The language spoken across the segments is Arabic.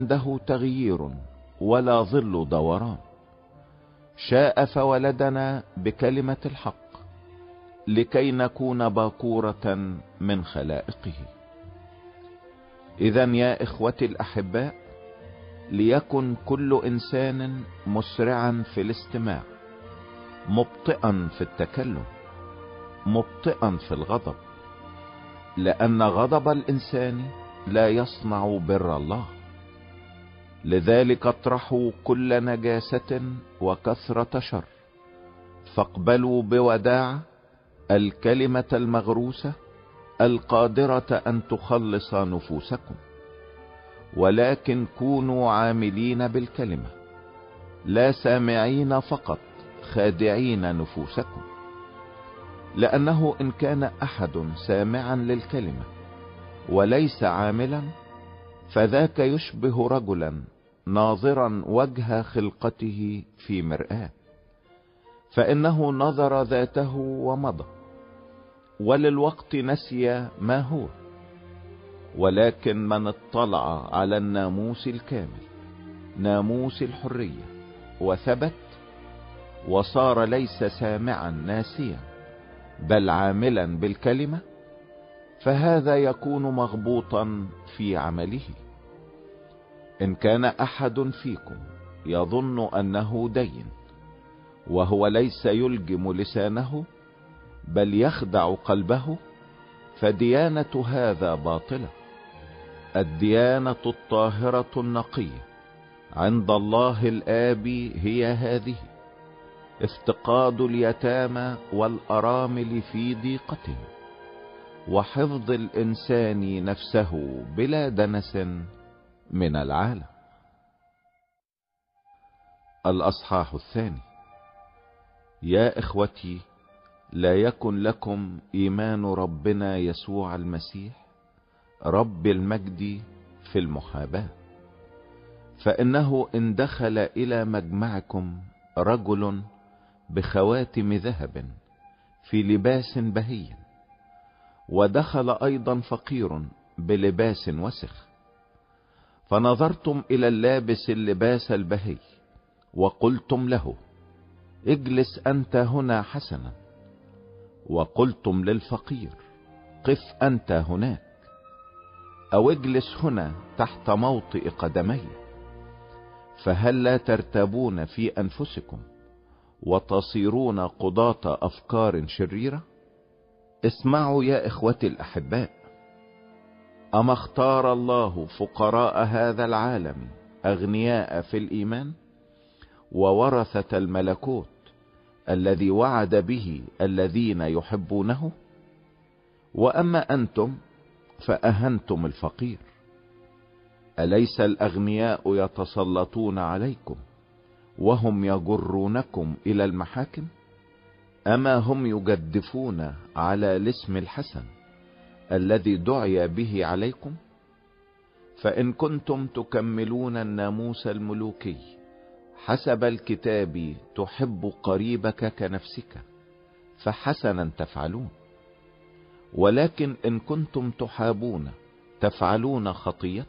عنده تغيير ولا ظل دوران. شاء فولدنا بكلمة الحق لكي نكون باكورة من خلائقه. إذن يا إخوتي الأحباء، ليكن كل إنسان مسرعا في الاستماع، مبطئا في التكلم، مبطئا في الغضب، لأن غضب الإنسان لا يصنع بر الله. لذلك اطرحوا كل نجاسة وكثرة شر، فاقبلوا بوداع الكلمة المغروسة القادرة أن تخلص نفوسكم. ولكن كونوا عاملين بالكلمة، لا سامعين فقط خادعين نفوسكم. لأنه إن كان أحد سامعا للكلمة وليس عاملا، فذاك يشبه رجلا ناظرا وجه خلقته في مرآة، فإنه نظر ذاته ومضى، وللوقت نسي ما هو. ولكن من اطلع على الناموس الكامل، ناموس الحرية، وثبت وصار ليس سامعا ناسيا بل عاملا بالكلمة، فهذا يكون مغبوطا في عمله. إن كان أحد فيكم يظن أنه دين وهو ليس يلجم لسانه بل يخدع قلبه، فديانة هذا باطلة. الديانة الطاهرة النقية عند الله الآب هي هذه: افتقاد اليتامى والأرامل في ضيقتهم، وحفظ الإنسان نفسه بلا دنس من العالم. الأصحاح الثاني. يا إخوتي، لا يكن لكم إيمان ربنا يسوع المسيح رب المجد في المحاباة. فإنه إن دخل إلى مجمعكم رجل بخواتم ذهب في لباس بهي، ودخل أيضا فقير بلباس وسخ، فنظرتم إلى اللابس اللباس البهي وقلتم له: اجلس أنت هنا حسنا، وقلتم للفقير: قف أنت هناك، أو اجلس هنا تحت موطئ قدمي، فهل لا ترتابون في أنفسكم وتصيرون قضاة أفكار شريرة؟ اسمعوا يا إخوتي الأحباء، أما اختار الله فقراء هذا العالم أغنياء في الإيمان وورثة الملكوت الذي وعد به الذين يحبونه؟ وأما أنتم فأهنتم الفقير. أليس الأغنياء يتسلطون عليكم وهم يجرونكم إلى المحاكم؟ أما هم يجدفون على الاسم الحسن الذي دعي به عليكم؟ فإن كنتم تكملون الناموس الملوكي حسب الكتاب: تحب قريبك كنفسك، فحسنا تفعلون. ولكن إن كنتم تحابون تفعلون خطية،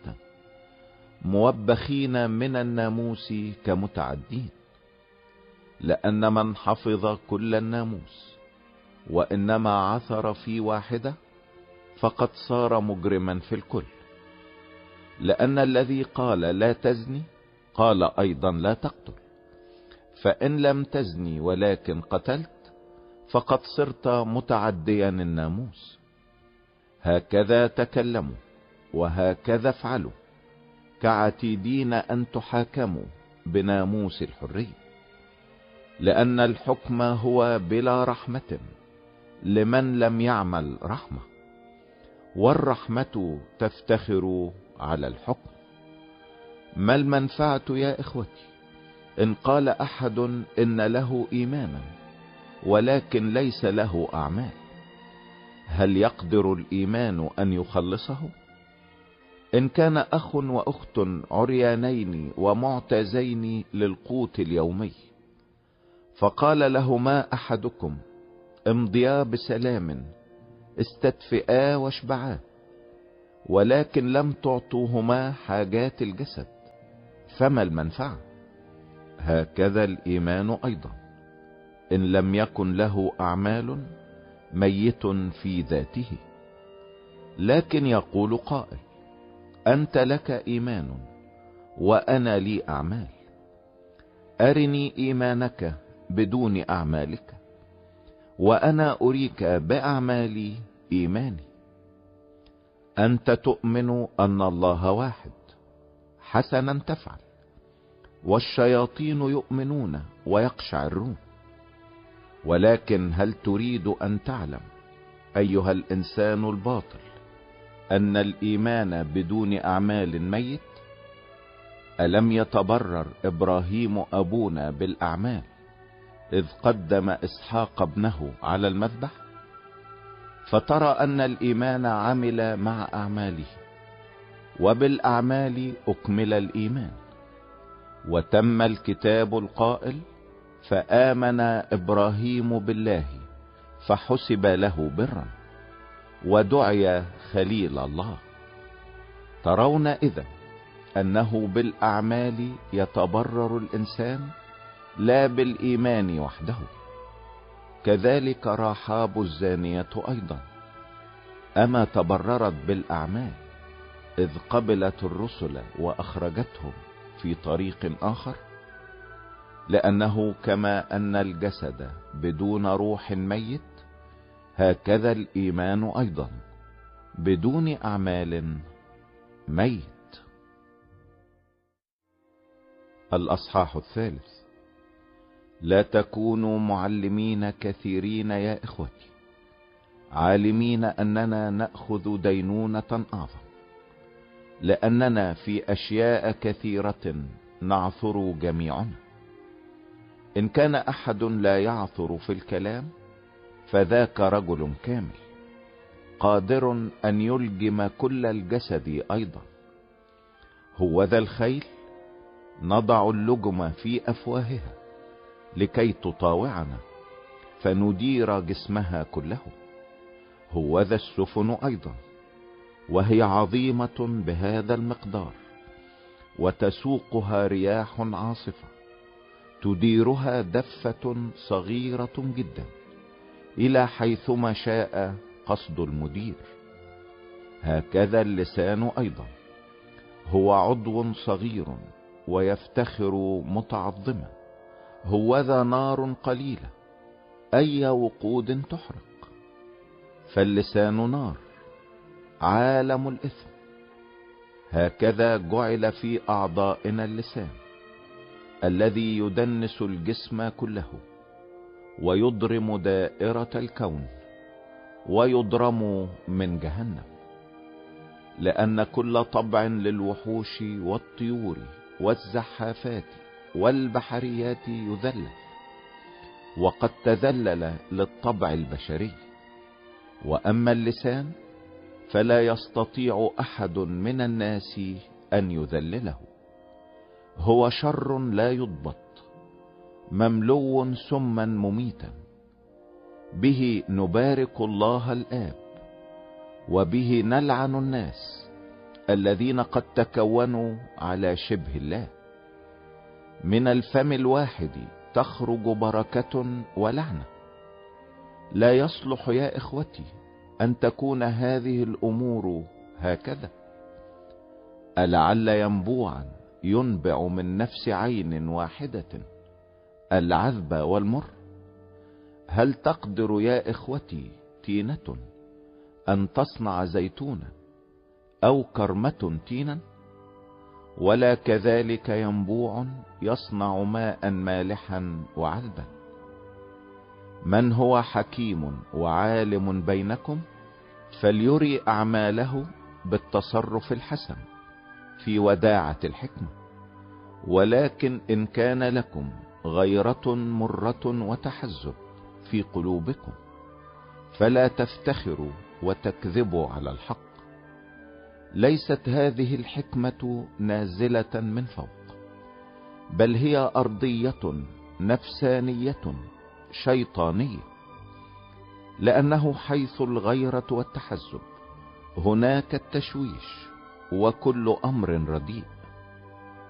موبخين من الناموس كمتعدين. لأن من حفظ كل الناموس وإنما عثر في واحدة فقد صار مجرما في الكل. لأن الذي قال لا تزني قال أيضا لا تقتل، فإن لم تزني ولكن قتلت فقد صرت متعديا الناموس. هكذا تكلموا وهكذا افعلوا، كعتيدين أن تحاكموا بناموس الحرية. لأن الحكم هو بلا رحمة لمن لم يعمل رحمة، والرحمة تفتخر على الحكم. ما المنفعة يا إخوتي إن قال أحد إن له إيمانا ولكن ليس له أعمال؟ هل يقدر الإيمان أن يخلصه؟ إن كان أخ وأخت عريانين ومعتزين للقوت اليومي، فقال لهما أحدكم: امضيا بسلام، استدفئا واشبعا، ولكن لم تعطوهما حاجات الجسد، فما المنفعة؟ هكذا الإيمان أيضا إن لم يكن له أعمال ميت في ذاته. لكن يقول قائل: أنت لك إيمان وأنا لي أعمال، أرني إيمانك بدون أعمالك وأنا أريك بأعمالي إيماني. أنت تؤمن أن الله واحد، حسنا تفعل، والشياطين يؤمنون ويقشعرون. ولكن هل تريد أن تعلم أيها الإنسان الباطل أن الإيمان بدون أعمال ميت؟ ألم يتبرر إبراهيم أبونا بالأعمال إذ قدم إسحاق ابنه على المذبح؟ فترى أن الإيمان عمل مع أعماله، وبالأعمال أكمل الإيمان. وتم الكتاب القائل: فآمن إبراهيم بالله فحسب له برا ودعي خليل الله. ترون إذا أنه بالأعمال يتبرر الإنسان لا بالإيمان وحده. كذلك رحاب الزانية أيضا، أما تبررت بالأعمال إذ قبلت الرسل وأخرجتهم في طريق آخر؟ لأنه كما أن الجسد بدون روح ميت، هكذا الإيمان أيضا بدون أعمال ميت. الأصحاح 3. لا تكونوا معلمين كثيرين يا إخوتي، عالمين أننا نأخذ دينونة أعظم، لأننا في أشياء كثيرة نعثر جميعنا. إن كان أحد لا يعثر في الكلام فذاك رجل كامل، قادر أن يلجم كل الجسد أيضا. هو ذا الخيل نضع اللجم في أفواهها لكي تطاوعنا فندير جسمها كله. هو ذا السفن أيضا، وهي عظيمة بهذا المقدار، وتسوقها رياح عاصفة، تديرها دفة صغيرة جدا إلى حيثما شاء قصد المدير. هكذا اللسان أيضا، هو عضو صغير ويفتخر متعظما. هو ذا نار قليلة، أي وقود تحرق. فاللسان نار، عالم الإثم. هكذا جعل في أعضائنا اللسان الذي يدنس الجسم كله ويضرم دائرة الكون ويضرم من جهنم. لأن كل طبع للوحوش والطيور والزحافات والبحريات يذلل، وقد تذلل للطبع البشري. وأما اللسان فلا يستطيع أحد من الناس أن يذلله. هو شر لا يضبط، مملو سما مميتا. به نبارك الله الآب، وبه نلعن الناس الذين قد تكونوا على شبه الله. من الفم الواحد تخرج بركة ولعنة. لا يصلح يا إخوتي أن تكون هذه الأمور هكذا. ألعل ينبوعا ينبع من نفس عين واحدة العذب والمر؟ هل تقدر يا إخوتي تينة أن تصنع زيتونا، أو كرمة تينا؟ ولا كذلك ينبوع يصنع ماء مالحا وعذبا. من هو حكيم وعالم بينكم فليري أعماله بالتصرف الحسن في وداعة الحكمة. ولكن إن كان لكم غيرة مرة وتحزب في قلوبكم فلا تفتخروا وتكذبوا على الحق. ليست هذه الحكمة نازلة من فوق، بل هي أرضية نفسانية شيطانية. لأنه حيث الغيرة والتحزب هناك التشويش وكل أمر رديء.